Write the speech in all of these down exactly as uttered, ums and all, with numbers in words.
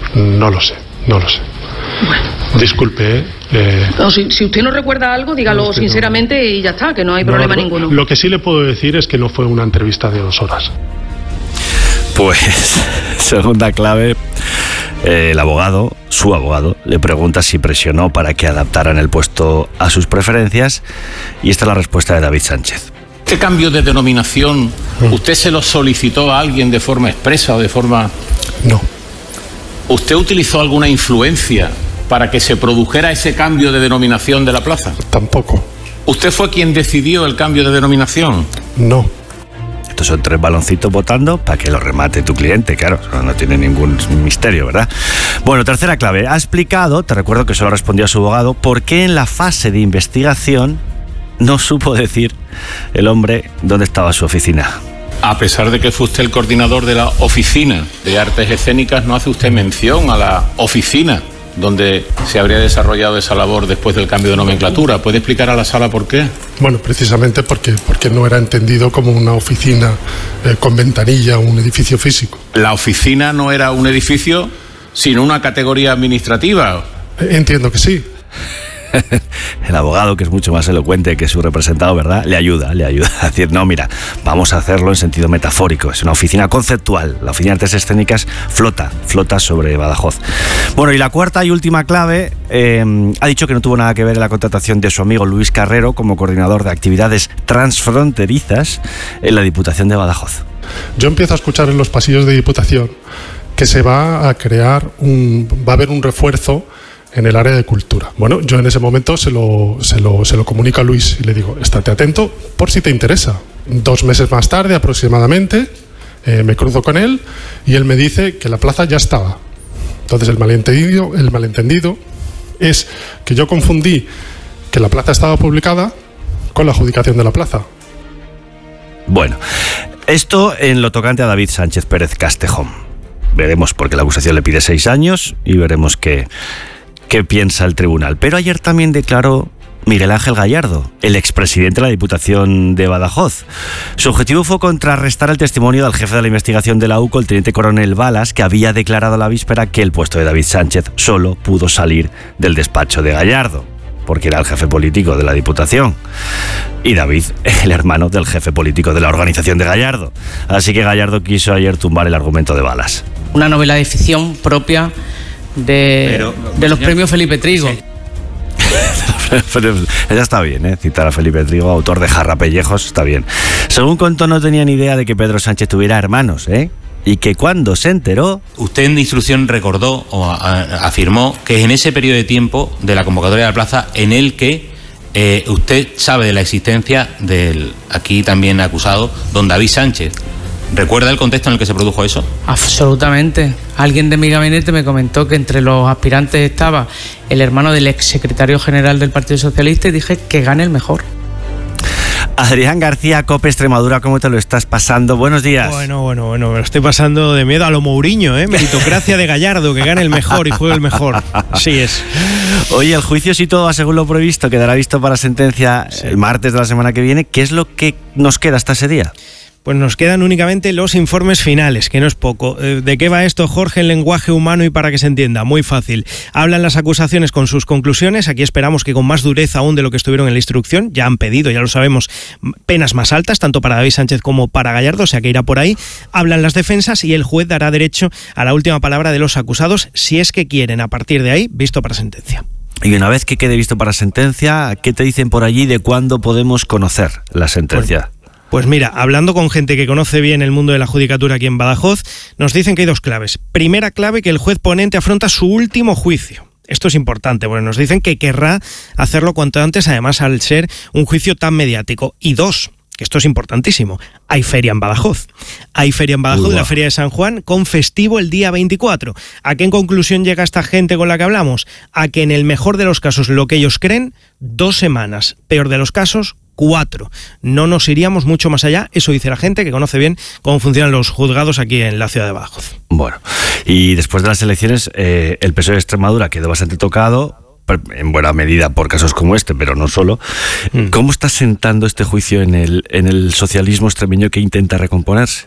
No lo sé, no lo sé. Bueno. Disculpe, eh, no, si, si usted no recuerda algo, dígalo no, sinceramente no. Y ya está, que no hay no, problema lo, ninguno. Lo que sí le puedo decir es que no fue una entrevista de dos horas. Pues, segunda clave, eh, el abogado, su abogado, le pregunta si presionó para que adaptaran el puesto a sus preferencias, y esta es la respuesta de David Sánchez. ¿Este cambio de denominación, usted se lo solicitó a alguien de forma expresa o de forma...? No. ¿Usted utilizó alguna influencia para que se produjera ese cambio de denominación de la plaza? Tampoco. ¿Usted fue quien decidió el cambio de denominación? No. Estos son tres baloncitos votando para que lo remate tu cliente, claro, no tiene ningún misterio, ¿verdad? Bueno, tercera clave. Ha explicado, te recuerdo que solo respondió a su abogado, por qué en la fase de investigación no supo decir el hombre dónde estaba su oficina. A pesar de que fue usted el coordinador de la oficina de artes escénicas, no hace usted mención a la oficina donde se habría desarrollado esa labor después del cambio de nomenclatura. ¿Puede explicar a la sala por qué? Bueno, precisamente porque, porque no era entendido como una oficina eh, con ventanilla o un edificio físico. ¿La oficina no era un edificio, sino una categoría administrativa? Entiendo que sí. El abogado, que es mucho más elocuente que su representado, ¿verdad? Le ayuda, le ayuda a decir, no, mira, vamos a hacerlo en sentido metafórico. Es una oficina conceptual. La oficina de artes escénicas flota, flota sobre Badajoz. Bueno, y la cuarta y última clave, eh, ha dicho que no tuvo nada que ver en la contratación de su amigo Luis Carrero como coordinador de actividades transfronterizas en la Diputación de Badajoz. Yo empiezo a escuchar en los pasillos de Diputación que se va a crear un, va a haber un refuerzo en el área de cultura. Bueno, yo en ese momento se lo, se lo, se lo comunico a Luis y le digo, estate atento por si te interesa. Dos meses más tarde aproximadamente eh, me cruzo con él y él me dice que la plaza ya estaba. Entonces el malentendido, el malentendido es que yo confundí que la plaza estaba publicada con la adjudicación de la plaza. Bueno, esto en lo tocante a David Sánchez Pérez Castejón. Veremos, porque la acusación le pide seis años y veremos qué... ¿Qué piensa el tribunal? Pero ayer también declaró Miguel Ángel Gallardo, el expresidente de la Diputación de Badajoz. Su objetivo fue contrarrestar el testimonio del jefe de la investigación de la U C O, el teniente coronel Balas, que había declarado a la víspera que el puesto de David Sánchez solo pudo salir del despacho de Gallardo, porque era el jefe político de la Diputación. Y David, el hermano del jefe político de la organización de Gallardo. Así que Gallardo quiso ayer tumbar el argumento de Balas. Una novela de ficción propia de, Pero, de los señor, premios Felipe Trigo. Sí. Pero ya está bien, ¿eh? Citar a Felipe Trigo, autor de Jarrapellejos, está bien. Según contó, no tenía ni idea de que Pedro Sánchez tuviera hermanos, ¿eh? Y que cuando se enteró... Usted en instrucción recordó o a, a, afirmó que es en ese periodo de tiempo de la convocatoria de la plaza en el que eh, usted sabe de la existencia del aquí también acusado don David Sánchez. ¿Recuerda el contexto en el que se produjo eso? Absolutamente. Alguien de mi gabinete me comentó que entre los aspirantes estaba el hermano del ex secretario general del Partido Socialista y dije que gane el mejor. Adrián García, COPE Extremadura, ¿cómo te lo estás pasando? Buenos días. Bueno, bueno, bueno, me lo estoy pasando de miedo a lo Mourinho, ¿eh? Meritocracia de Gallardo, que gane el mejor y juegue el mejor. Así es. Oye, el juicio, si todo va según lo previsto, quedará visto para sentencia sí. el martes de la semana que viene. ¿Qué es lo que nos queda hasta ese día? Pues nos quedan únicamente los informes finales, que no es poco. ¿De qué va esto, Jorge, en lenguaje humano y para que se entienda? Muy fácil. Hablan las acusaciones con sus conclusiones. Aquí esperamos que con más dureza aún de lo que estuvieron en la instrucción. Ya han pedido, ya lo sabemos, penas más altas, tanto para David Sánchez como para Gallardo, o sea que irá por ahí. Hablan las defensas y el juez dará derecho a la última palabra de los acusados, si es que quieren. A partir de ahí, visto para sentencia. Y una vez que quede visto para sentencia, ¿qué te dicen por allí de cuándo podemos conocer la sentencia? Pues, Pues mira, hablando con gente que conoce bien el mundo de la judicatura aquí en Badajoz, nos dicen que hay dos claves. Primera clave, que el juez ponente afronta su último juicio. Esto es importante, porque nos dicen que querrá hacerlo cuanto antes, además al ser un juicio tan mediático. Y dos, que esto es importantísimo, hay feria en Badajoz. Hay feria en Badajoz, la Feria de San Juan, con festivo el día veinticuatro. ¿A qué en conclusión llega esta gente con la que hablamos? A que en el mejor de los casos, lo que ellos creen, dos semanas. Peor de los casos, cuatro. No nos iríamos mucho más allá, eso dice la gente que conoce bien cómo funcionan los juzgados aquí en la ciudad de Badajoz. Bueno, y después de las elecciones, eh, el P S O E de Extremadura quedó bastante tocado, en buena medida por casos como este, pero no solo. Mm. ¿Cómo está sentando este juicio en el, en el socialismo extremeño que intenta recomponerse?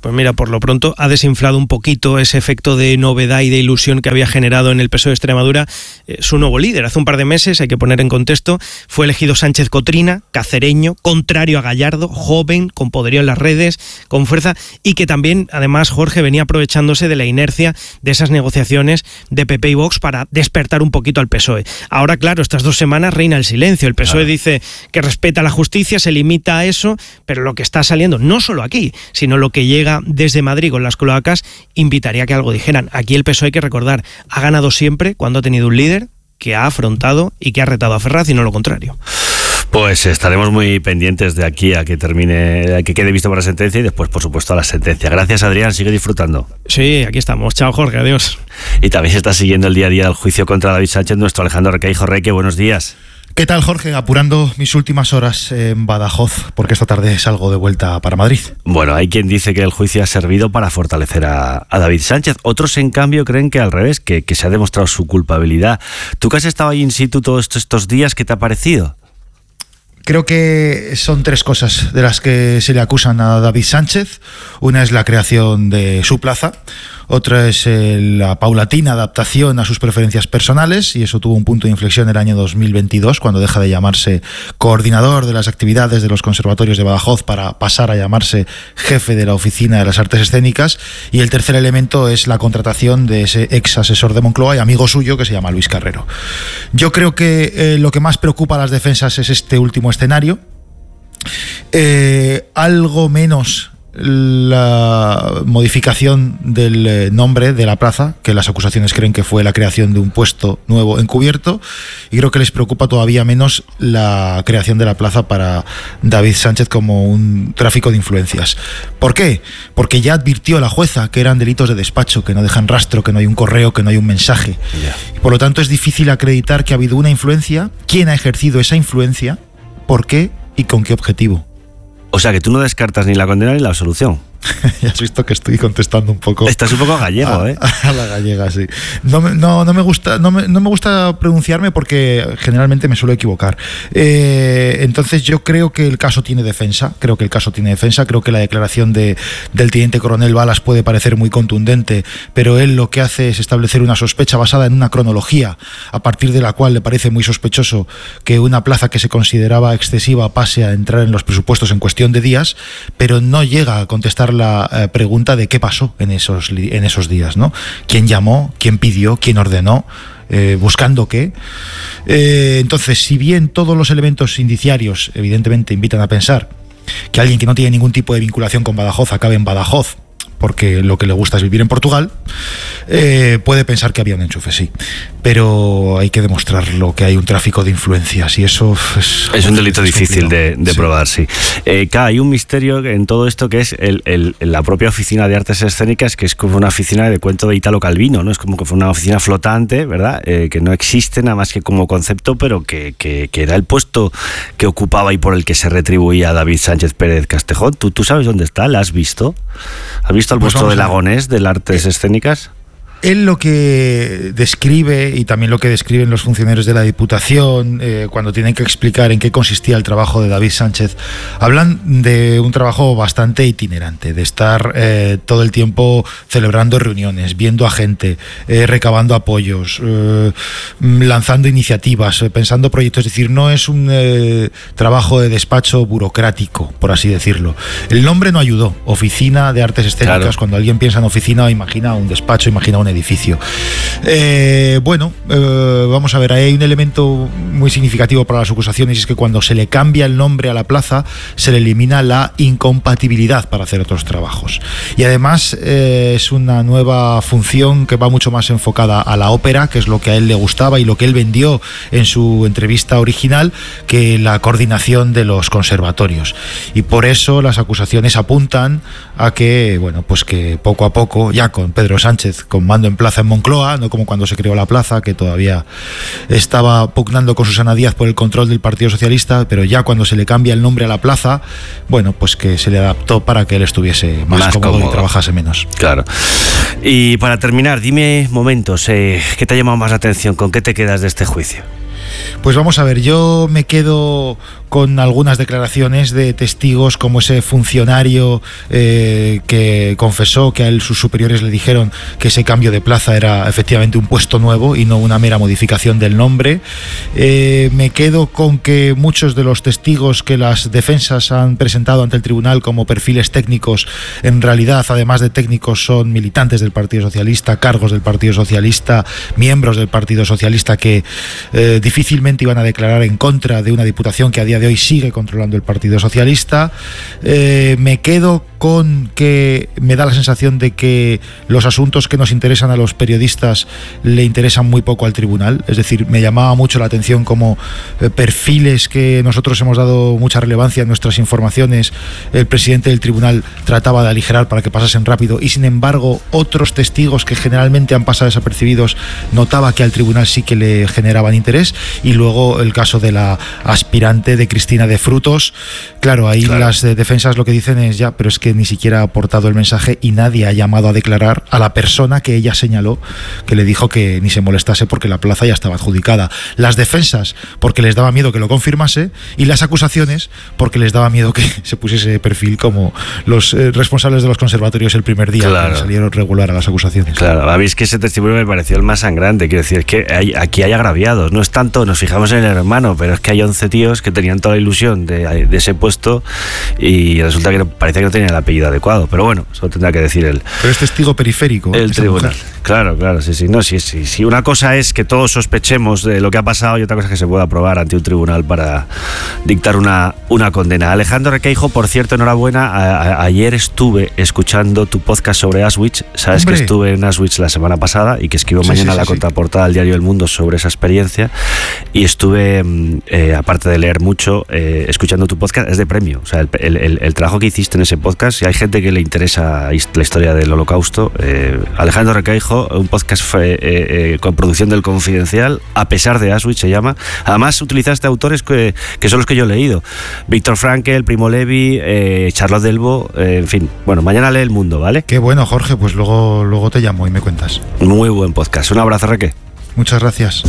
Pues mira, por lo pronto ha desinflado un poquito ese efecto de novedad y de ilusión que había generado en el P S O E de Extremadura eh, su nuevo líder. Hace un par de meses, hay que poner en contexto, fue elegido Sánchez Cotrina, cacereño, contrario a Gallardo, joven, con poderío en las redes, con fuerza, y que también, además, Jorge venía aprovechándose de la inercia de esas negociaciones de P P y Vox para despertar un poquito al P S O E. Ahora, claro, estas dos semanas reina el silencio. El P S O E claro. dice que respeta la justicia, se limita a eso, pero lo que está saliendo, no solo aquí, sino lo que llega desde Madrid con las cloacas, invitaría a que algo dijeran. Aquí el P S O E, hay que recordar, ha ganado siempre cuando ha tenido un líder que ha afrontado y que ha retado a Ferraz y no lo contrario. Pues estaremos muy pendientes de aquí a que termine, a que quede visto por la sentencia y después, por supuesto, a la sentencia. Gracias, Adrián, sigue disfrutando. Sí, aquí estamos. Chao, Jorge, adiós. Y también se está siguiendo el día a día del juicio contra David Sánchez, nuestro Alejandro Requeijo. Reque, buenos días. ¿Qué tal, Jorge? Apurando mis últimas horas en Badajoz, porque esta tarde salgo de vuelta para Madrid. Bueno, hay quien dice que el juicio ha servido para fortalecer a, a David Sánchez. Otros, en cambio, creen que al revés, que, que se ha demostrado su culpabilidad. ¿Tú que has estado ahí in situ todos estos días, qué te ha parecido? Creo que son tres cosas de las que se le acusan a David Sánchez. Una es la creación de su plaza, otra es eh, la paulatina adaptación a sus preferencias personales, y eso tuvo un punto de inflexión en el año dos mil veintidós, cuando deja de llamarse coordinador de las actividades de los conservatorios de Badajoz para pasar a llamarse jefe de la Oficina de las Artes Escénicas. Y el tercer elemento es la contratación de ese ex asesor de Moncloa y amigo suyo que se llama Luis Carrero. Yo creo que eh, lo que más preocupa a las defensas es este último escenario, eh, algo menos la modificación del nombre de la plaza, que las acusaciones creen que fue la creación de un puesto nuevo encubierto, y creo que les preocupa todavía menos la creación de la plaza para David Sánchez como un tráfico de influencias. ¿Por qué? Porque ya advirtió la jueza que eran delitos de despacho, que no dejan rastro, que no hay un correo, que no hay un mensaje. Yeah. Y por lo tanto es difícil acreditar que ha habido una influencia, quién ha ejercido esa influencia, por qué y con qué objetivo. O sea, que tú no descartas ni la condena ni la absolución. Ya has visto que estoy contestando un poco. Estás un poco gallego, a, ¿eh? A la gallega, sí. No, no, no me gusta, no me, no me gusta pronunciarme porque generalmente me suelo equivocar. Eh, entonces yo creo que el caso tiene defensa. Creo que el caso tiene defensa. Creo que la declaración de, del teniente coronel Balas puede parecer muy contundente, pero él lo que hace es establecer una sospecha basada en una cronología, a partir de la cual le parece muy sospechoso que una plaza que se consideraba excesiva pase a entrar en los presupuestos en cuestión de días, pero no llega a contestar la eh, pregunta de qué pasó en esos, en esos días, ¿no? ¿Quién llamó? ¿Quién pidió? ¿Quién ordenó? Eh, ¿Buscando qué? Eh, entonces, si bien todos los elementos indiciarios evidentemente invitan a pensar que alguien que no tiene ningún tipo de vinculación con Badajoz acabe en Badajoz porque lo que le gusta es vivir en Portugal, eh, puede pensar que había un enchufe, sí. Pero hay que demostrarlo, que hay un tráfico de influencias, y eso es... Es un delito es difícil de, de sí. probar, sí. Eh, K, hay un misterio en todo esto que es el, el, la propia Oficina de Artes Escénicas, que es como una oficina de cuento de Italo Calvino, ¿no? Es como que fue una oficina flotante, ¿verdad? Eh, que no existe nada más que como concepto, pero que, que, que era el puesto que ocupaba y por el que se retribuía a David Sánchez Pérez Castejón. ¿Tú, tú sabes dónde está? ¿La has visto? ¿Has visto el pues puesto de Lagonés de las Artes Escénicas? Él lo que describe, y también lo que describen los funcionarios de la Diputación, eh, cuando tienen que explicar en qué consistía el trabajo de David Sánchez, hablan de un trabajo bastante itinerante, de estar eh, todo el tiempo celebrando reuniones, viendo a gente, eh, recabando apoyos, eh, lanzando iniciativas, eh, pensando proyectos. Es decir, no es un eh, trabajo de despacho burocrático, por así decirlo. El nombre no ayudó. Oficina de Artes Escénicas, claro. Cuando alguien piensa en oficina, imagina un despacho, imagina un edificio. Eh, bueno, eh, vamos a ver, ahí hay un elemento muy significativo para las acusaciones, y es que cuando se le cambia el nombre a la plaza, se le elimina la incompatibilidad para hacer otros trabajos. Y además eh, es una nueva función que va mucho más enfocada a la ópera, que es lo que a él le gustaba y lo que él vendió en su entrevista original, que la coordinación de los conservatorios. Y por eso las acusaciones apuntan a que, bueno, pues que poco a poco, ya con Pedro Sánchez, con mando en plaza en Moncloa, no como cuando se creó la plaza, que todavía estaba pugnando con Susana Díaz por el control del Partido Socialista, pero ya cuando se le cambia el nombre a la plaza, bueno, pues que se le adaptó para que él estuviese más, más cómodo, cómodo y trabajase menos. Claro. Y para terminar, dime momentos, eh, ¿qué te ha llamado más la atención? ¿Con qué te quedas de este juicio? Pues vamos a ver, yo me quedo con algunas declaraciones de testigos como ese funcionario eh, que confesó que a él sus superiores le dijeron que ese cambio de plaza era efectivamente un puesto nuevo y no una mera modificación del nombre. Eh, me quedo con que muchos de los testigos que las defensas han presentado ante el tribunal como perfiles técnicos, en realidad, además de técnicos, son militantes del Partido Socialista, cargos del Partido Socialista, miembros del Partido Socialista que eh, difícilmente iban a declarar en contra de una diputación que a día de hoy sigue controlando el Partido Socialista. Eh, me quedo con que me da la sensación de que los asuntos que nos interesan a los periodistas le interesan muy poco al tribunal. Es decir, me llamaba mucho la atención como eh, perfiles que nosotros hemos dado mucha relevancia en nuestras informaciones, el presidente del tribunal trataba de aligerar para que pasasen rápido, y sin embargo otros testigos que generalmente han pasado desapercibidos notaba que al tribunal sí que le generaban interés. Y luego el caso de la aspirante de Cristina de Frutos, claro, ahí claro. las eh, defensas lo que dicen es ya, pero es que ni siquiera ha aportado el mensaje y nadie ha llamado a declarar a la persona que ella señaló, que le dijo que ni se molestase porque la plaza ya estaba adjudicada. Las defensas porque les daba miedo que lo confirmase, y las acusaciones porque les daba miedo que se pusiese perfil como los eh, responsables de los conservatorios el primer día, claro. que salieron regular a las acusaciones. Claro, a mí es que ese testimonio me pareció el más sangrante. Quiero decir, es que hay, aquí hay agraviados, no es tanto, nos fijamos en el hermano, pero es que hay once tíos que tenían toda la ilusión de, de ese puesto y resulta que no, parece que no tenían el apellido adecuado, pero bueno, eso tendrá que decir él. Pero es testigo periférico. El tribunal. Mujer. Claro, claro, sí, sí. No, sí, sí, sí. Una cosa es que todos sospechemos de lo que ha pasado y otra cosa es que se pueda probar ante un tribunal para dictar una, una condena. Alejandro Requeijo, por cierto, enhorabuena. A, a, ayer estuve escuchando tu podcast sobre Auschwitz. Sabes Hombre. que estuve en Auschwitz la semana pasada y que escribo sí, mañana sí, sí, la sí. contraportada del diario El Mundo sobre esa experiencia. Y estuve, eh, aparte de leer mucho, eh, escuchando tu podcast. Es de premio. O sea, el, el, el, el trabajo que hiciste en ese podcast, si hay gente que le interesa la historia del Holocausto, eh, Alejandro Requeijo, un podcast eh, eh, con producción del Confidencial, a pesar de Auschwitz se llama. Además utilizaste autores que, que son los que yo he leído: Víctor Frankl, Primo Levi, eh, Charlotte Delbo, eh, en fin. Bueno, mañana lee El Mundo, ¿vale? Qué bueno, Jorge, pues luego, luego te llamo y me cuentas. Muy buen podcast. Un abrazo, Reque. Muchas gracias.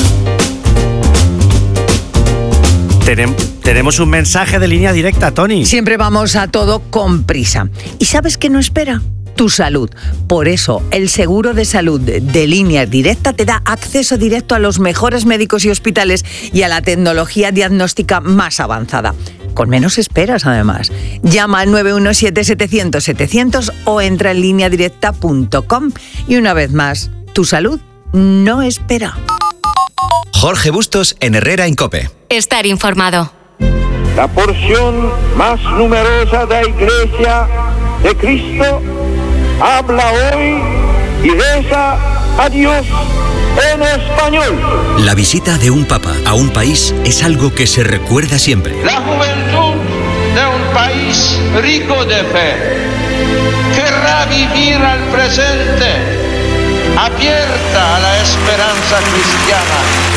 Tenem- tenemos un mensaje de línea directa, Tony. Siempre vamos a todo con prisa. ¿Y sabes qué no espera? Tu salud. Por eso, el seguro de salud de Línea Directa te da acceso directo a los mejores médicos y hospitales y a la tecnología diagnóstica más avanzada. Con menos esperas, además. Llama al nueve uno siete, setecientos, setecientos o entra en línea directa punto com. Y una vez más, tu salud no espera. Jorge Bustos en Herrera en COPE. Estar informado. La porción más numerosa de la Iglesia de Cristo habla hoy y reza a Dios en español. La visita de un papa a un país es algo que se recuerda siempre. La juventud de un país rico de fe querrá vivir al presente, abierta a la esperanza cristiana.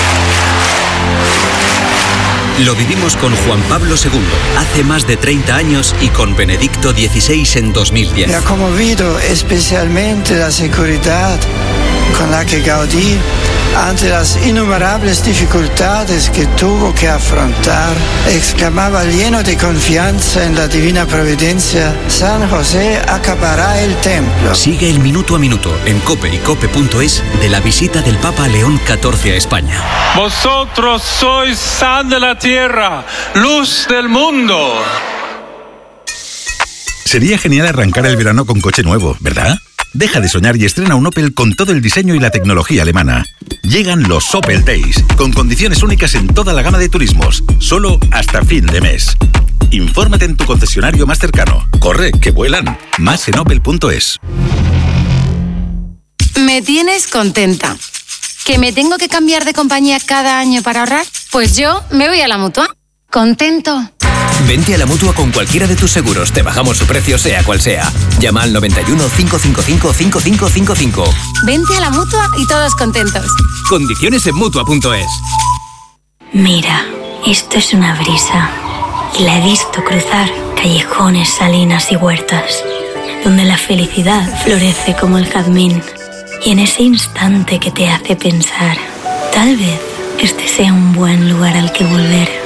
Lo vivimos con Juan Pablo segundo hace más de treinta años y con Benedicto dieciséis en dos mil diez. Me ha conmovido especialmente la seguridad con la que Gaudí, ante las innumerables dificultades que tuvo que afrontar, exclamaba lleno de confianza en la divina providencia: San José acabará el templo. Sigue el minuto a minuto en COPE y COPE punto es de la visita del Papa León catorce a España. Vosotros sois sal de la tierra, luz del mundo. Sería genial arrancar el verano con coche nuevo, ¿verdad? Deja de soñar y estrena un Opel con todo el diseño y la tecnología alemana. Llegan los Opel Days, con condiciones únicas en toda la gama de turismos, solo hasta fin de mes. Infórmate en tu concesionario más cercano. Corre, que vuelan. Más en opel punto es. Me tienes contenta. ¿Que me tengo que cambiar de compañía cada año para ahorrar? Pues yo me voy a la Mutua. ¿Contento? Vente a la Mutua con cualquiera de tus seguros. Te bajamos su precio, sea cual sea. Llama al noventa y uno, cinco cinco cinco, cinco cinco cinco cinco. Vente a la Mutua y todos contentos. Condiciones en Mutua punto es. Mira, esto es una brisa. Y la he visto cruzar callejones, salinas y huertas, donde la felicidad florece como el jazmín. Y en ese instante que te hace pensar, tal vez este sea un buen lugar al que volver.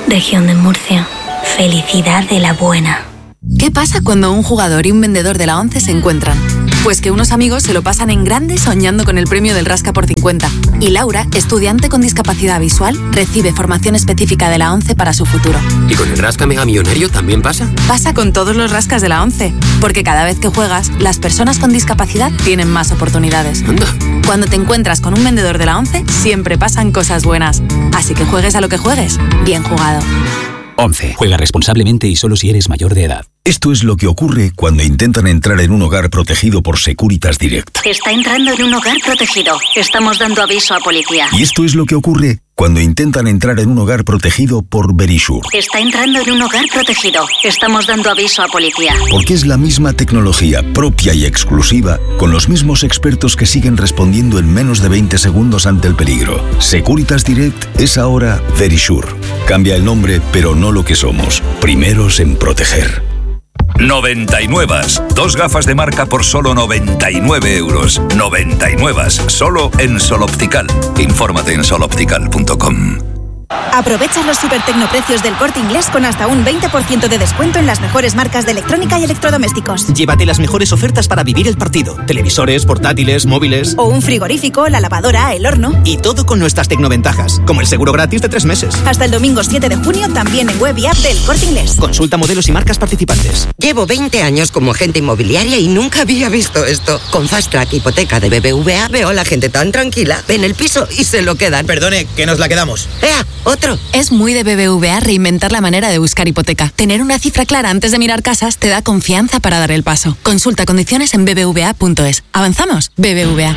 Región de Murcia. Felicidad de la buena. ¿Qué pasa cuando un jugador y un vendedor de la ONCE se encuentran? Pues que unos amigos se lo pasan en grande soñando con el premio del Rasca por cincuenta. Y Laura, estudiante con discapacidad visual, recibe formación específica de la ONCE para su futuro. ¿Y con el Rasca Mega Millonario también pasa? Pasa con todos los rascas de la ONCE, porque cada vez que juegas, las personas con discapacidad tienen más oportunidades. Anda. Cuando te encuentras con un vendedor de la ONCE, siempre pasan cosas buenas. Así que juegues a lo que juegues, bien jugado. once. Juega responsablemente y solo si eres mayor de edad. Esto es lo que ocurre cuando intentan entrar en un hogar protegido por Securitas Direct. Está entrando en un hogar protegido. Estamos dando aviso a policía. Y esto es lo que ocurre cuando intentan entrar en un hogar protegido por Verisure. Está entrando en un hogar protegido. Estamos dando aviso a policía. Porque es la misma tecnología propia y exclusiva, con los mismos expertos que siguen respondiendo en menos de veinte segundos ante el peligro. Securitas Direct es ahora Verisure. Cambia el nombre, pero no lo que somos. Primeros en proteger. noventa y nueve. Dos gafas de marca por solo noventa y nueve euros. noventa y nueve. Solo en Sol Optical. Infórmate en sol optical punto com. Aprovecha los super tecnoprecios del Corte Inglés con hasta un veinte por ciento de descuento en las mejores marcas de electrónica y electrodomésticos. Llévate las mejores ofertas para vivir el partido. Televisores, portátiles, móviles. O un frigorífico, la lavadora, el horno. Y todo con nuestras tecnoventajas, como el seguro gratis de tres meses. Hasta el domingo siete de junio también en web y app del Corte Inglés. Consulta modelos y marcas participantes. Llevo veinte años como agente inmobiliaria y nunca había visto esto. Con Fast Track Hipoteca de B B V A veo a la gente tan tranquila. Ven el piso y se lo quedan. Perdone, que nos la quedamos. ¡Ea! ¡Otro! Es muy de B B V A reinventar la manera de buscar hipoteca. Tener una cifra clara antes de mirar casas te da confianza para dar el paso. Consulta condiciones en b b v a punto es. ¿Avanzamos? B B V A.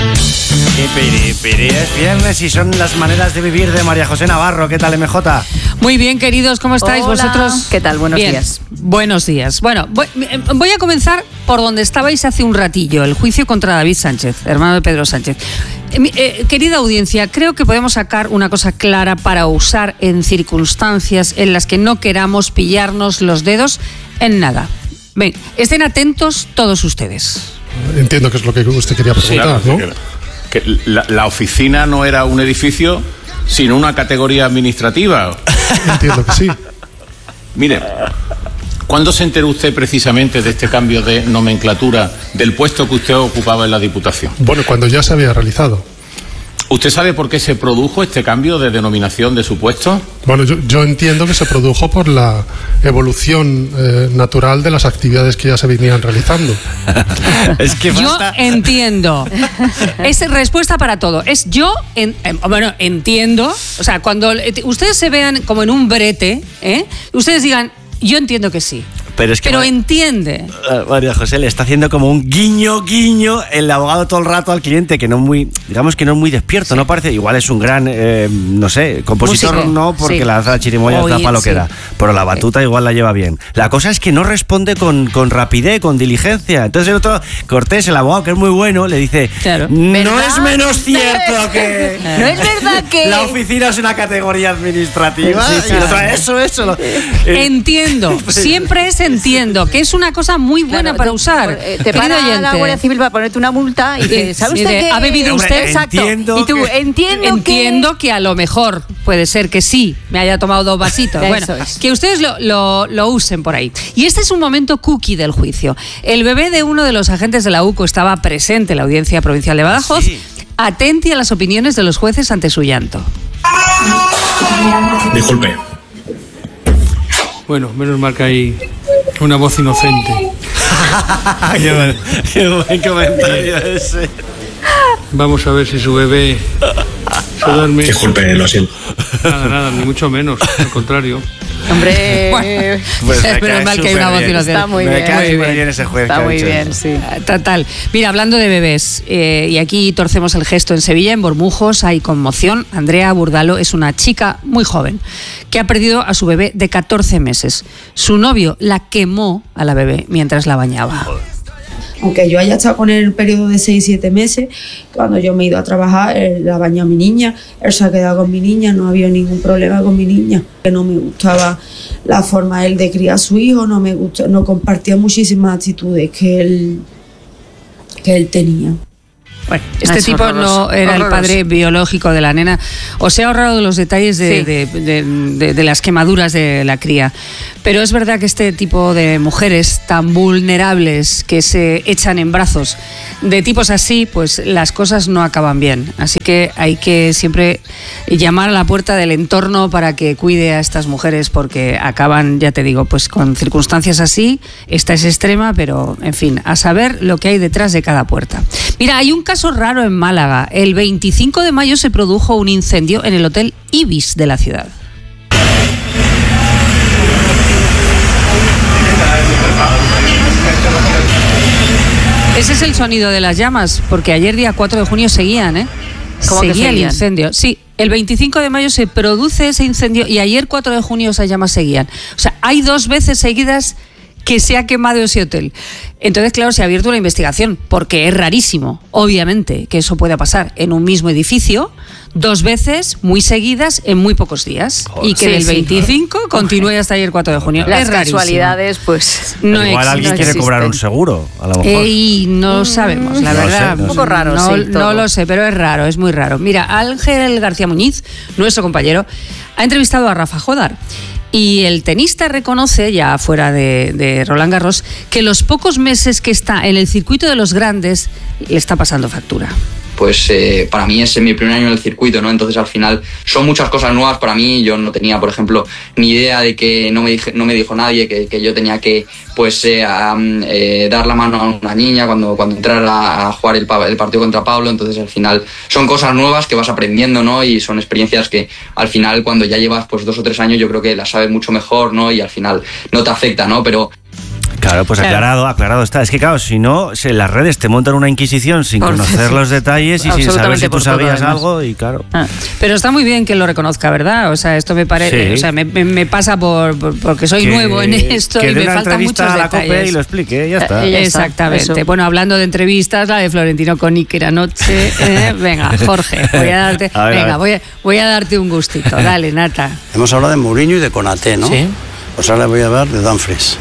Es viernes y son las maneras de vivir de María José Navarro. ¿Qué tal, M J? Muy bien, queridos, ¿cómo estáis? Hola. ¿Vosotros? ¿Qué tal? Buenos Bien. días. Buenos días. Bueno, voy, voy a comenzar por donde estabais hace un ratillo, el juicio contra David Sánchez, hermano de Pedro Sánchez. Eh, eh, querida audiencia, creo que podemos sacar una cosa clara para usar en circunstancias en las que no queramos pillarnos los dedos en nada. Ven, estén atentos todos ustedes. Entiendo que es lo que usted quería preguntar, sí, claro, ¿no? Que, que la, la oficina no era un edificio, sino una categoría administrativa. Entiendo que sí. Mire, ¿cuándo se enteró usted precisamente de este cambio de nomenclatura del puesto que usted ocupaba en la Diputación? Bueno, cuando ya se había realizado. ¿Usted sabe por qué se produjo este cambio de denominación de su puesto? Bueno, yo, yo entiendo que se produjo por la evolución eh, natural de las actividades que ya se venían realizando. Es que yo basta... entiendo. Es respuesta para todo. Es yo, en, eh, bueno, entiendo. O sea, cuando ustedes se vean como en un brete, ¿eh? Ustedes digan, yo entiendo que sí. Pero es que Pero Mar- entiende. María José le está haciendo como un guiño, guiño el abogado todo el rato al cliente, que no es muy, digamos que no es muy despierto, no parece, igual es un gran, eh, no sé, compositor. Músico, no, porque sí. la danza de la chirimoya Oír, tapa lo que sí. da, pero la batuta igual la lleva bien. La cosa es que no responde con, con rapidez, con diligencia. Entonces el otro, Cortés, el abogado, que es muy bueno, le dice, Claro. no ¿Verdad? es menos cierto que... No es verdad que... La oficina es una categoría administrativa. Sí, sí, y el otro, sí. eso, eso. lo- eh, Entiendo, siempre es entiendo, que es una cosa muy buena Claro, para tú, usar. eh, Te Querido para la oyente. Guardia Civil para ponerte una multa y dice, ¿sabe Sí, usted de, que... ¿ha bebido Hombre, usted? Exacto. entiendo Y tú, que- entiendo, Entiendo que a lo mejor puede ser que sí, me haya tomado dos vasitos. Eso Bueno, es. que ustedes lo, lo, lo usen por ahí. Y este es un momento cookie del juicio. El bebé de uno de los agentes de la U C O estaba presente en la Audiencia Provincial de Badajoz. Sí. Atenti a las opiniones de los jueces ante su llanto. Disculpe. Bueno, menos mal que hay una voz inocente. qué, buen, qué buen comentario ese. Vamos a ver si su bebé se duerme. Disculpe, lo siento. Nada, nada, ni mucho menos, al contrario. Hombre, Bueno, Pues me menos cae mal que hay una súper voz bien. inocente. está muy Me bien. cae muy súper bien. bien ese juez que Está ha muy hecho bien, eso. sí. Total. Mira, hablando de bebés, eh, y aquí torcemos el gesto en Sevilla, en Bormujos, hay conmoción. Andrea Burdalo es una chica muy joven que ha perdido a su bebé de catorce meses. Su novio la quemó a la bebé mientras la bañaba. Aunque yo haya estado con él el periodo de seis siete meses, cuando yo me he ido a trabajar, él la baña a mi niña, él se ha quedado con mi niña, no había ningún problema con mi niña. Que no me gustaba la forma él de criar a su hijo, no me gusta, no compartía muchísimas actitudes que él, que él tenía. Bueno, este Es tipo horroroso, no era horroroso. el padre biológico de la nena. Os he ahorrado los detalles de, Sí. de- de- de- de las quemaduras de la cría. Pero es verdad que este tipo de mujeres tan vulnerables que se echan en brazos de tipos así, pues las cosas no acaban bien. Así que hay que siempre llamar a la puerta del entorno para que cuide a estas mujeres, porque acaban, ya te digo, pues con circunstancias así. Esta es extrema, pero en fin, a saber lo que hay detrás de cada puerta. Mira, hay un caso raro en Málaga. El veinticinco de mayo se produjo un incendio en el Hotel Ibis de la ciudad. Ese es el sonido de las llamas, porque ayer día cuatro de junio seguían, ¿eh? ¿Cómo que Seguía el seguían? incendio. Sí, el veinticinco de mayo se produce ese incendio y ayer cuatro de junio esas llamas seguían. O sea, hay dos veces seguidas que se ha quemado ese hotel. Entonces, claro, se ha abierto una investigación, porque es rarísimo, obviamente, que eso pueda pasar en un mismo edificio dos veces muy seguidas en muy pocos días. Joder. Y que Sí, del sí. veinticinco continúe hasta ayer cuatro de junio. Las es rarísimo. casualidades, pues. No Igual ex- alguien no quiere cobrar un existen. seguro, a lo mejor. Ey, no lo sabemos, la No lo sé, verdad. no Un sé. poco raro, sí, no, todo. lo sé, pero es raro, es muy raro. Mira, Ángel García Muñiz, nuestro compañero, ha entrevistado a Rafa Jodar. Y el tenista reconoce, ya fuera de, de Roland Garros, que los pocos meses que está en el circuito de los grandes le está pasando factura. Pues eh, para mí es mi primer año en el circuito, ¿no? Entonces al final son muchas cosas nuevas para mí. Yo no tenía, por ejemplo, ni idea de que no me, dije, no me dijo nadie que, que yo tenía que pues eh, a, eh, dar la mano a una niña cuando, cuando entrara a jugar el, pa- el partido contra Pablo. Entonces al final son cosas nuevas que vas aprendiendo, ¿no? Y son experiencias que al final cuando ya llevas pues dos o tres años yo creo que las sabes mucho mejor, ¿no? Y al final no te afecta, ¿no? Pero Claro, pues Claro. aclarado, aclarado está. Es que claro, si no, se- las redes te montan una inquisición sin Por- conocer los detalles y sin saber Absolutamente si tú por todo, sabías además. algo y claro. Ah, pero está muy bien que lo reconozca, ¿verdad? O sea, esto me parece, Sí. o sea, me, me- me pasa por, por- porque soy Que- nuevo en esto que y dé me una faltan entrevista muchos a la detalles. COPE y lo explique, ya está. Eh, Ya está, Exactamente. eso. Bueno, hablando de entrevistas, la de Florentino con Iker anoche. eh, venga, Jorge, voy a darte, A ver, a venga, ver. Voy, a, voy a darte un gustito. Dale, Nata. Hemos hablado de Mourinho y de Konaté, ¿no? Sí. Pues ahora voy a hablar de Dumfries.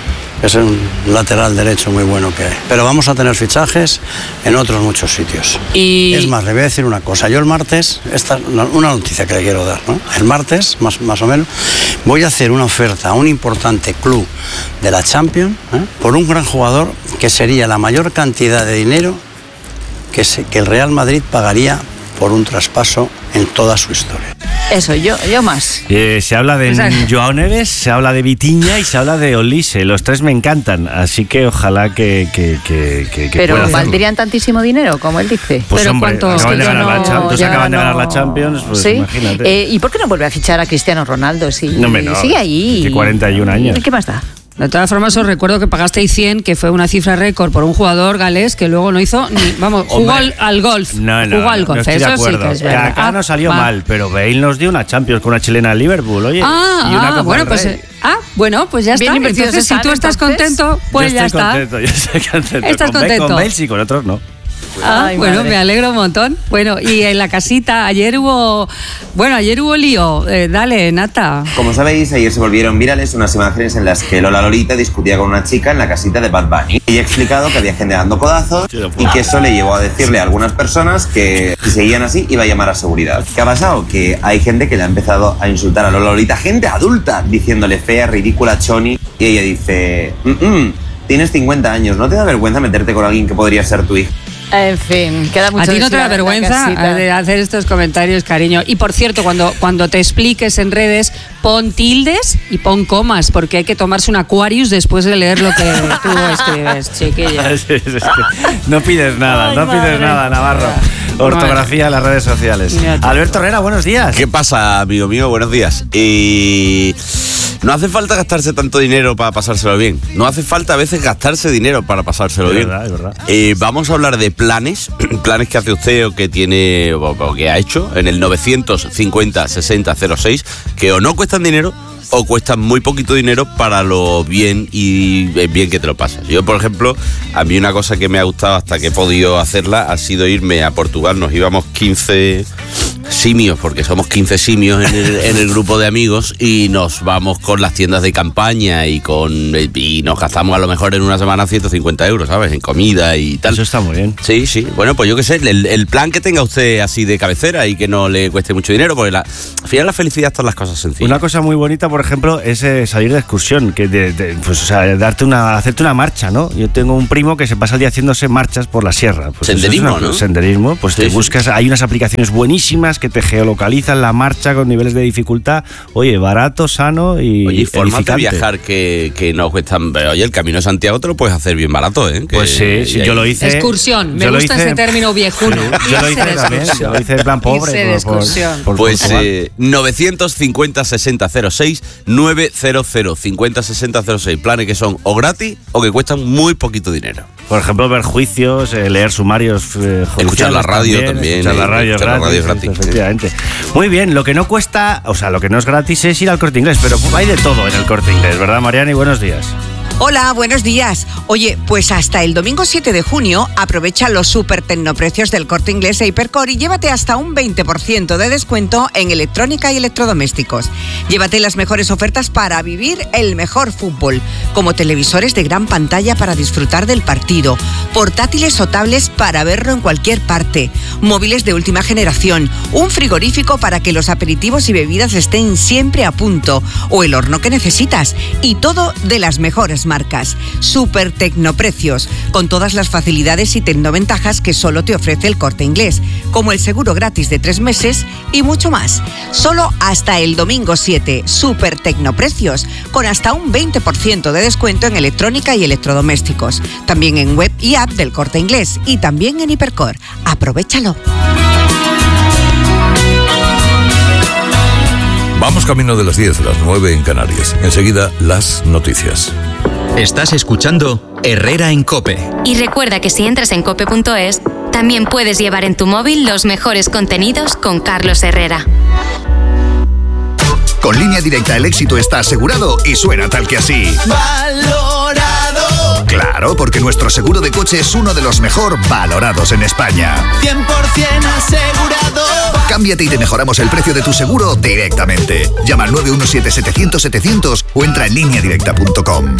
Es un lateral derecho muy bueno que hay. Pero vamos a tener fichajes en otros muchos sitios. Y... Es más, le voy a decir una cosa. Yo el martes, esta es una una noticia que le quiero dar, ¿no? El martes, más, más o menos, voy a hacer una oferta a un importante club de la Champions, ¿eh? Por un gran jugador que sería la mayor cantidad de dinero que, se- que el Real Madrid pagaría por un traspaso en toda su historia. Eso, yo, yo más. Eh, se habla de Exacto. Joao Neves, se habla de Vitinha y se habla de Olise. Los tres me encantan, así que ojalá que, que, que, que- que Pero pueda hacerlo. ¿valdrían tantísimo dinero, como él dice? Pues Pero hombre, ¿cuánto? acaban de Es que ganar yo la no- Champions, ya acaban de ganar no- la Champions, pues ¿Sí? imagínate. Eh, ¿Y por qué no vuelve a fichar a Cristiano Ronaldo? Si No, hombre, no. sigue ahí. Tiene cuarenta y un años. ¿Qué más da? De todas formas, os recuerdo que pagasteis cien, que fue una cifra récord por un jugador galés que luego no hizo ni. Vamos, jugó al, Hombre. al golf. No, no, jugó al no, golf. no estoy Eso de acuerdo. sí que es Que verdad. acá Ah, no salió va. mal, pero Bale nos dio una Champions con una chilena al Liverpool, oye. Ah, y una ah, Copa bueno, del pues. Rey. eh, Ah, bueno, pues ya Bien está. invertidos Entonces, si están, tú estás entonces. contento, pues yo ya estoy está. contento, yo estoy contento. Estás con Bale- contento. Con Bale sí, con otros no. Ah, Ay, bueno, madre. me alegro un montón. Bueno, y en la casita, ayer hubo. Bueno, ayer hubo lío. Eh, dale, Nata. Como sabéis, ayer se volvieron virales unas imágenes en las que Lola Lolita discutía con una chica en la casita de Bad Bunny. Ella ha explicado que había gente dando codazos y que eso le llevó a decirle a algunas personas que si seguían así iba a llamar a seguridad. ¿Qué ha pasado? Que hay gente que le ha empezado a insultar a Lola Lolita, gente adulta, diciéndole fea, ridícula, choni, y ella dice, "Mm, mm, tienes cincuenta años, ¿no te da vergüenza meterte con alguien que podría ser tu hija?" En fin, queda mucho A ti no te da decir en la vergüenza casita. de hacer estos comentarios, cariño. Y por cierto, cuando, cuando te expliques en redes, pon tildes y pon comas, porque hay que tomarse un Aquarius después de leer lo que tú escribes, chiquilla. Sí, sí, sí. No pides nada, Ay, no pides madre. nada, Navarro. Ortografía en las redes sociales. Alberto Herrera, buenos días. ¿Qué pasa, amigo mío? Buenos días. Y no hace falta gastarse tanto dinero para pasárselo bien. No hace falta a veces gastarse dinero para pasárselo Es bien. verdad, es verdad. Eh, vamos a hablar de planes, planes que hace usted o que tiene o, o que ha hecho en el novecientos cincuenta sesenta cero seis, que o no cuestan dinero o cuestan muy poquito dinero para lo bien y eh, bien que te lo pasas. Yo, por ejemplo, a mí una cosa que me ha gustado hasta que he podido hacerla ha sido irme a Portugal. Nos íbamos quince, simios, porque somos quince simios en el, en el grupo de amigos y nos vamos con las tiendas de campaña y con y nos gastamos a lo mejor en una semana ciento cincuenta euros, ¿sabes? En comida y tal. Eso está muy bien. Sí, sí. Bueno, pues yo qué sé, el, el plan que tenga usted así de cabecera y que no le cueste mucho dinero, porque la, al final la felicidad están las cosas sencillas. Una cosa muy bonita, por ejemplo, es eh, salir de excursión, que de, de, pues, o sea, darte una, hacerte una marcha, ¿no? Yo tengo un primo que se pasa el día haciéndose marchas por la sierra. Pues senderismo, una, ¿no? Senderismo, pues sí, te buscas, sí. Hay unas aplicaciones buenísimas que te geolocalizan la marcha con niveles de dificultad. Oye, barato, sano y Oye, formas de edificante. viajar que, que no cuestan. Oye, el Camino de Santiago te lo puedes hacer bien barato, ¿eh? Que, pues sí, sí, yo lo hice. Excursión, me gusta hice, ese término viejuno. Yo lo hice también, yo lo hice en plan pobre. Irse de excursión. Por, por, pues eh, novecientos cincuenta sesenta cero seis novecientos cincuenta sesenta cero seis, planes que son o gratis o que cuestan muy poquito dinero. Por ejemplo, ver juicios, eh, leer sumarios, eh, escuchar la radio también, también escuchar eh, la radio escuchar gratis, la radio gratis, efectivamente. Sí. Muy bien, lo que no cuesta, o sea, lo que no es gratis es ir al Corte Inglés, pero hay de todo en el Corte Inglés, ¿verdad, Mariana? Y buenos días. Hola, buenos días. Oye, pues hasta el domingo siete de junio aprovecha los super tecnoprecios del Corte Inglés e Hipercor y llévate hasta un veinte por ciento de descuento en electrónica y electrodomésticos. Llévate las mejores ofertas para vivir el mejor fútbol, como televisores de gran pantalla para disfrutar del partido, portátiles o tablets para verlo en cualquier parte, móviles de última generación, un frigorífico para que los aperitivos y bebidas estén siempre a punto, o el horno que necesitas, y todo de las mejores marcas. Super tecnoprecios, con todas las facilidades y tecnoventajas que solo te ofrece el Corte Inglés, como el seguro gratis de tres meses y mucho más. Solo hasta el domingo siete, super tecnoprecios, con hasta un veinte por ciento de descuento en electrónica y electrodomésticos. También en web y app del Corte Inglés y también en Hipercor. ¡Aprovechalo! Vamos camino de las diez, las nueve en Canarias. Enseguida, las noticias. Estás escuchando Herrera en COPE. Y recuerda que si entras en cope punto es, también puedes llevar en tu móvil los mejores contenidos con Carlos Herrera. Con Línea Directa el éxito está asegurado y suena tal que así. ¡Valorado! Claro, porque nuestro seguro de coche es uno de los mejor valorados en España. cien por ciento asegurado. Cámbiate y te mejoramos el precio de tu seguro directamente. Llama al nueve uno siete setecientos setecientos o entra en línea directa punto com.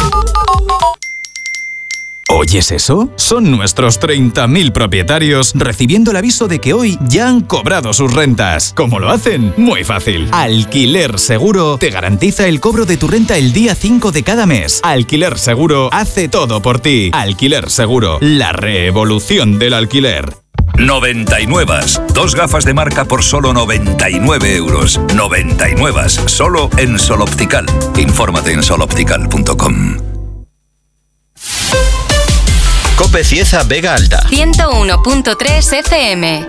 ¿Oyes eso? Son nuestros treinta mil propietarios recibiendo el aviso de que hoy ya han cobrado sus rentas. ¿Cómo lo hacen? Muy fácil. Alquiler Seguro te garantiza el cobro de tu renta el día cinco de cada mes. Alquiler Seguro hace todo por ti. Alquiler Seguro, la revolución del alquiler. noventa y nueve. Dos gafas de marca por solo noventa y nueve euros. noventa y nueve. Solo en Sol Optical. Infórmate en sol optical punto com. Cope Cieza Vega Alta. ciento uno punto tres F M.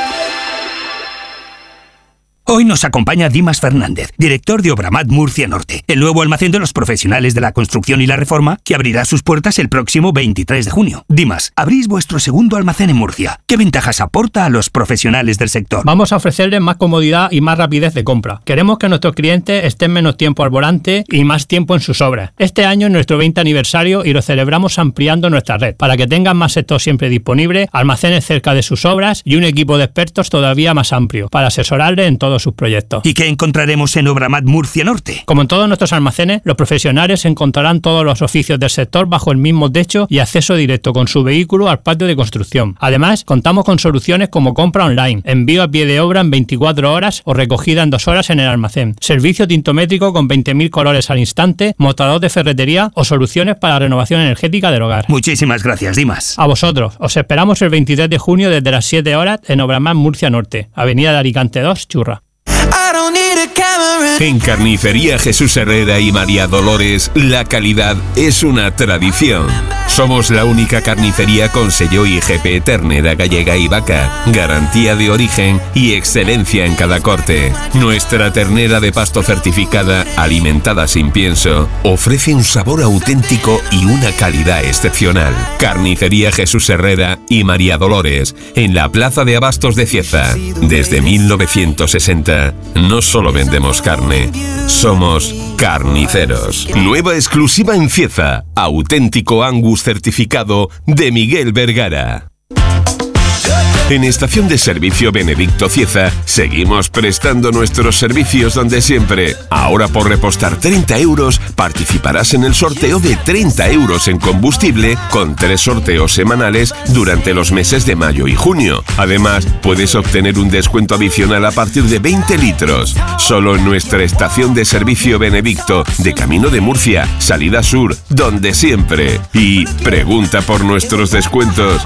Hoy nos acompaña Dimas Fernández, director de Obramat Murcia Norte, el nuevo almacén de los profesionales de la construcción y la reforma que abrirá sus puertas el próximo veintitrés de junio. Dimas, abrís vuestro segundo almacén en Murcia. ¿Qué ventajas aporta a los profesionales del sector? Vamos a ofrecerles más comodidad y más rapidez de compra. Queremos que nuestros clientes estén menos tiempo al volante y más tiempo en sus obras. Este año es nuestro veinte aniversario y lo celebramos ampliando nuestra red para que tengan más sector siempre disponible, almacenes cerca de sus obras y un equipo de expertos todavía más amplio para asesorarles en todo sus proyectos. ¿Y qué encontraremos en Obramat Murcia Norte? Como en todos nuestros almacenes, los profesionales encontrarán todos los oficios del sector bajo el mismo techo y acceso directo con su vehículo al patio de construcción. Además, contamos con soluciones como compra online, envío a pie de obra en veinticuatro horas o recogida en dos horas en el almacén, servicio tintométrico con veinte mil colores al instante, mostrador de ferretería o soluciones para la renovación energética del hogar. Muchísimas gracias, Dimas. A vosotros. Os esperamos el veintitrés de junio desde las siete horas en Obramat Murcia Norte, Avenida de Alicante dos, Churra. En Carnicería Jesús Herrera y María Dolores, la calidad es una tradición. Somos la única carnicería con sello I G P ternera gallega y vaca, garantía de origen y excelencia en cada corte. Nuestra ternera de pasto certificada, alimentada sin pienso, ofrece un sabor auténtico y una calidad excepcional. Carnicería Jesús Herrera y María Dolores, en la Plaza de Abastos de Cieza. Desde mil novecientos sesenta, no solo vendemos carne, somos carniceros. Nueva exclusiva en Cieza, auténtico Angus certificado de Miguel Vergara. En Estación de Servicio Benedicto Cieza seguimos prestando nuestros servicios donde siempre. Ahora por repostar treinta euros participarás en el sorteo de treinta euros en combustible con tres sorteos semanales durante los meses de mayo y junio. Además, puedes obtener un descuento adicional a partir de veinte litros. Solo en nuestra Estación de Servicio Benedicto de Camino de Murcia, salida sur, donde siempre. Y pregunta por nuestros descuentos.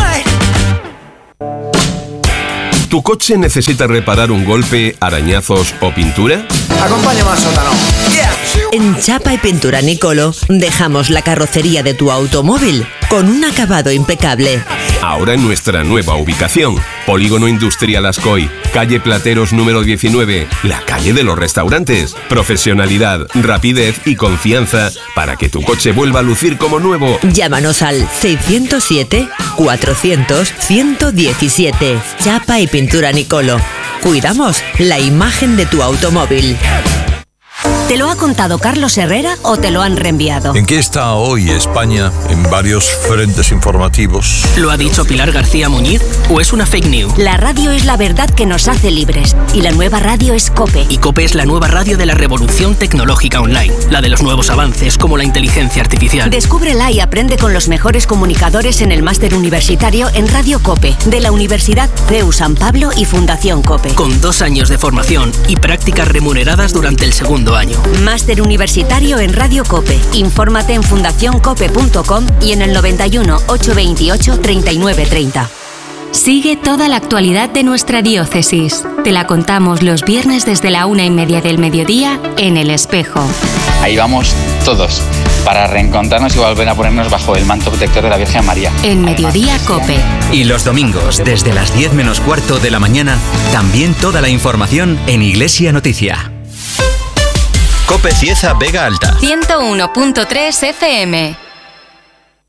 ¿Tu coche necesita reparar un golpe, arañazos o pintura? Acompáñame al sótano. Yeah. En Chapa y Pintura Nicolo dejamos la carrocería de tu automóvil con un acabado impecable. Ahora en nuestra nueva ubicación, Polígono Industrial Ascoy, calle Plateros número diecinueve, la calle de los restaurantes. Profesionalidad, rapidez y confianza para que tu coche vuelva a lucir como nuevo. Llámanos al seiscero siete, cuatrocientos, ciento diecisiete. Chapa y Pintura Nicolo. Cuidamos la imagen de tu automóvil. ¿Te lo ha contado Carlos Herrera o te lo han reenviado? ¿En qué está hoy España en varios frentes informativos? ¿Lo ha dicho Pilar García Muñiz o es una fake news? La radio es la verdad que nos hace libres y la nueva radio es COPE. Y COPE es la nueva radio de la revolución tecnológica online, la de los nuevos avances como la inteligencia artificial. Descúbrela y aprende con los mejores comunicadores en el máster universitario en Radio COPE de la Universidad C E U San Pablo y Fundación COPE. Con dos años de formación y prácticas remuneradas durante el segundo año. Máster universitario en Radio COPE. Infórmate en fundación cope punto com y en el noventa y uno, ochocientos veintiocho, treinta y nueve treinta. Sigue toda la actualidad de nuestra diócesis. Te la contamos los viernes desde la una y media del mediodía en El Espejo. Ahí vamos todos, para reencontrarnos y volver a ponernos bajo el manto protector de la Virgen María. En Mediodía COPE. Y los domingos, desde las diez menos cuarto de la mañana, también toda la información en Iglesia Noticia. COPE Cieza Vega Alta. ciento uno punto tres F M.